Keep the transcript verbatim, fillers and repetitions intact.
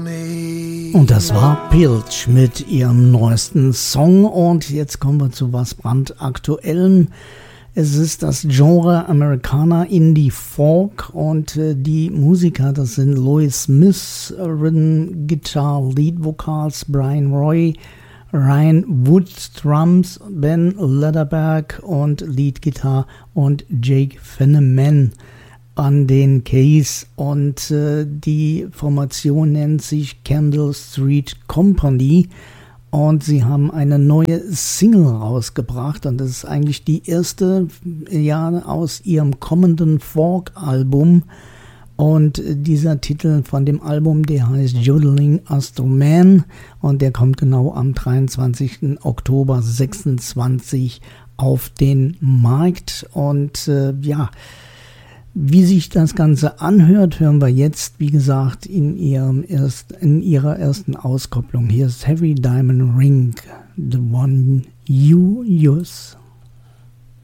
Und das war Pilch mit ihrem neuesten Song. Und jetzt kommen wir zu was brandaktuellem. Es ist das Genre Americana Indie Folk und äh, die Musiker, das sind Louis Smith, Rhythm Guitar, Lead Vocals, Brian Roy, Ryan Woods, Drums, Ben Lederberg und Lead Guitar und Jake Fenneman an den Keys. Und äh, die Formation nennt sich Candle Street Company. Und sie haben eine neue Single rausgebracht und das ist eigentlich die erste ja, aus ihrem kommenden Folk-Album. Und dieser Titel von dem Album, der heißt Jodeling Astro Man und der kommt genau am dreiundzwanzigsten Oktober sechsundzwanzig auf den Markt. Und äh, ja, wie sich das Ganze anhört, hören wir jetzt, wie gesagt, in, ihrem erst, in ihrer ersten Auskopplung. Hier ist Heavy Diamond Ring, the one you use.